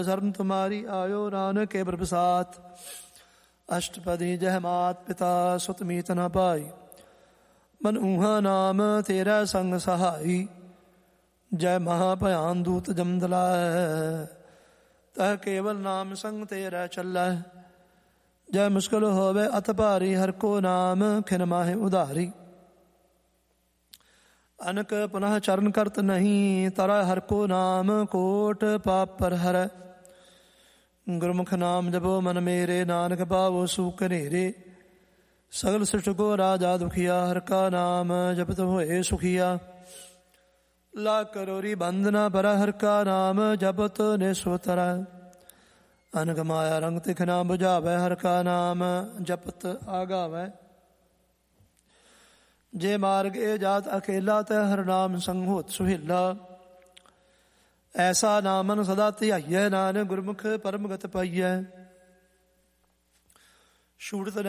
शरण तुम्हारी आयो नानक के प्रसाद। अष्टपदी जह मात पिता सुत मीत न पाई। मन ऊहा नाम तेरा संग सहाई। जय महाभयान दूत जमदला। तह केवल नाम संग तेरा चला। जय मुश्किल होवे अत भारी। हर को नाम खिन माहे उधारी। अनक पुनः चरण करत नहीं। तरा हर को नाम कोट पाप पर हर। गुरमुख नाम जपो मन मेरे। नानक पावो सूख नेरे। सगल सृष्ट को राजा दुखिया। हर का नाम जपत होए सुखिया। ला करोरी बंदना पर। हर का नाम जपत निसोतरा। अनक माया रंग तिख ना बुझावै। हर का नाम जपत आगावै। जे मार्ग ए जात अकेला। तै हर नाम संग होत सुहेला। ऐसा नामन सदा ध्याइयै। नानक गुरमुख परम गत पाइयै। छूटत